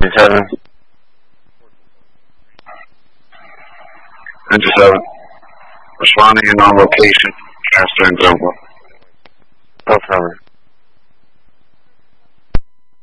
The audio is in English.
27. 27. Responding in on location. Transferring Zumba. Affirmative.